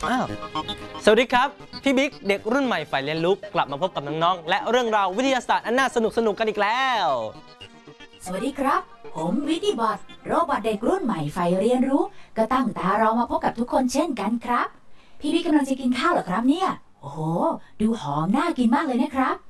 อ้าวสวัสดีครับพี่บิ๊กเด็กรุ่นใหม่ฝ่ายเรียนรู้กลับมาพบกับน้องๆและเรื่องราววิทยาศาสตร์อันน่าสนุกกันอีกแล้วสวัสดีครับผมวิทย์บอทโรบอทเด็กรุ่นใหม่ฝ่ายเรียนรู้ก็ตั้งตารอมาพบกับทุกคนเช่นกันครับพี่บิ๊กกำลังจะกินข้าวเหรอครับเนี่ยโอ้โหดูหอมน่ากินมากเลยนะครับ